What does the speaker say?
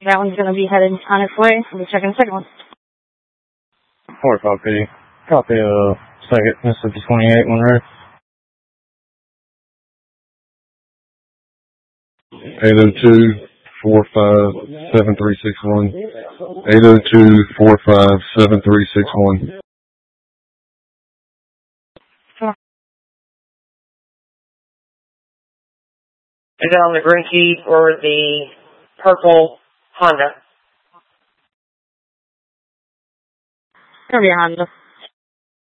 That one's going to be headed on its way. I'll be checking the second one. 45 P. Copy, second, Mississippi 28, one ready. 802-45-7361. 802-45-7361. Is that on the green key or the purple Honda? It's going to be a Honda.